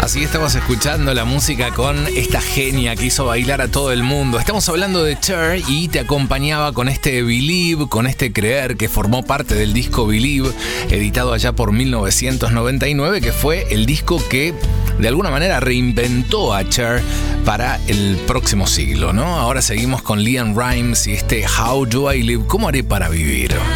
Así estamos escuchando la música con esta genia que hizo bailar a todo el mundo. Estamos hablando de Cher y te acompañaba con este Believe, con este Creer, que formó parte del disco Believe, editado allá por 1999, que fue el disco que de alguna manera reinventó a Cher para el próximo siglo, ¿no? Ahora seguimos con LeAnn Rimes y este How Do I Live? ¿Cómo haré para vivir?